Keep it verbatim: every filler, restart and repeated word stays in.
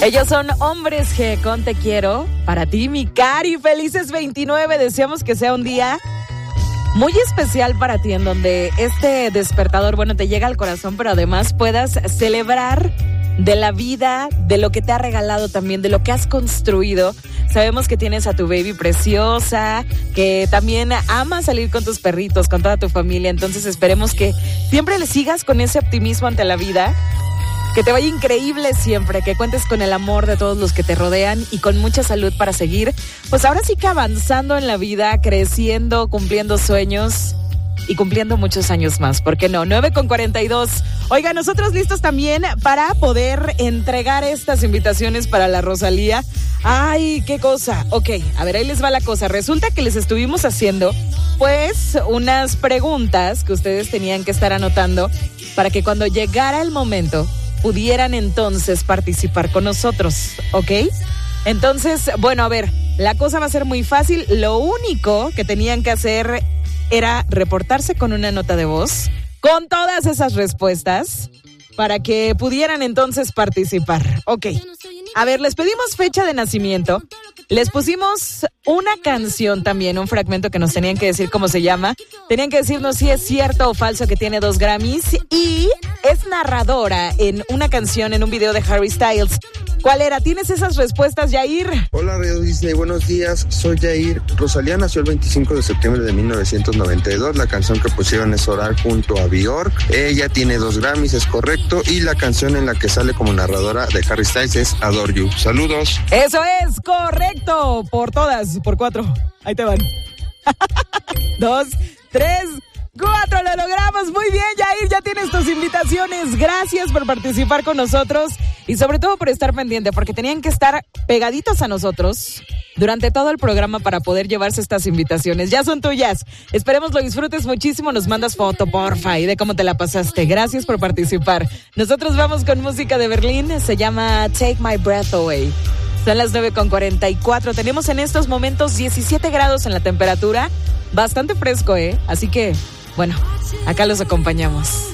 Ellos son Hombres G con Te Quiero. Para ti, mi Cari, felices veintinueve. Deseamos que sea un día muy especial para ti, en donde este despertador, bueno, te llega al corazón, pero además puedas celebrar de la vida, de lo que te ha regalado también, de lo que has construido. Sabemos que tienes a tu baby preciosa, que también ama salir con tus perritos, con toda tu familia. Entonces esperemos que siempre le sigas con ese optimismo ante la vida, que te vaya increíble siempre, que cuentes con el amor de todos los que te rodean y con mucha salud para seguir, pues ahora sí que avanzando en la vida, creciendo, cumpliendo sueños y cumpliendo muchos años más. ¿Por qué no? nueve con cuarenta y dos. Oiga, nosotros listos también para poder entregar estas invitaciones para la Rosalía. Ay, qué cosa. Ok, a ver, ahí les va la cosa. Resulta que les estuvimos haciendo, pues, unas preguntas que ustedes tenían que estar anotando para que cuando llegara el momento pudieran entonces participar con nosotros, ¿ok? Entonces, bueno, a ver, la cosa va a ser muy fácil. Lo único que tenían que hacer era reportarse con una nota de voz con todas esas respuestas para que pudieran entonces participar. Ok, a ver, les pedimos fecha de nacimiento. Les pusimos una canción también, un fragmento que nos tenían que decir cómo se llama. Tenían que decirnos si es cierto o falso que tiene dos Grammys y es narradora en una canción, en un video de Harry Styles. ¿Cuál era? ¿Tienes esas respuestas, Yair? Hola, Radio Disney, buenos días. Soy Yair. Rosalía nació el veinticinco de septiembre de mil novecientos noventa y dos. La canción que pusieron es Orar junto a Björk. Ella tiene dos Grammys, es correcto. Y la canción en la que sale como narradora de Harry Styles es Adore You. Saludos. Eso es correcto. Por todas, por cuatro. Ahí te van. Dos, tres, cuatro. Lo logramos. Muy bien, Yair. Ya tienes tus invitaciones. Gracias por participar con nosotros. Y sobre todo por estar pendiente, porque tenían que estar pegaditos a nosotros durante todo el programa para poder llevarse estas invitaciones. Ya son tuyas. Esperemos lo disfrutes muchísimo. Nos mandas foto, porfa, y de cómo te la pasaste. Gracias por participar. Nosotros vamos con música de Berlín. Se llama Take My Breath Away. Son las nueve con cuarenta y cuatro. Tenemos en estos momentos diecisiete grados en la temperatura. Bastante fresco, ¿eh? Así que, bueno, acá los acompañamos.